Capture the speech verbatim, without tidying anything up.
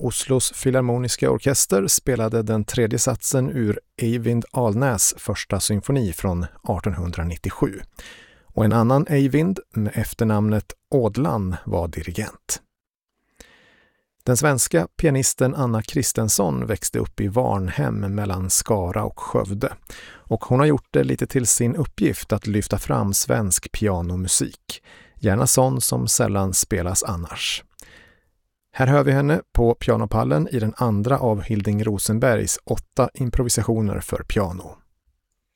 Oslos Filharmoniska orkester spelade den tredje satsen ur Eivind Alnäs första symfoni från artonhundranittiosju. Och en annan Eivind med efternamnet Ådlan var dirigent. Den svenska pianisten Anna Kristensson växte upp i Varnhem mellan Skara och Skövde. Och hon har gjort det lite till sin uppgift att lyfta fram svensk pianomusik. Gärna sån som sällan spelas annars. Här hör vi henne på pianopallen i den andra av Hilding Rosenbergs åtta improvisationer för piano.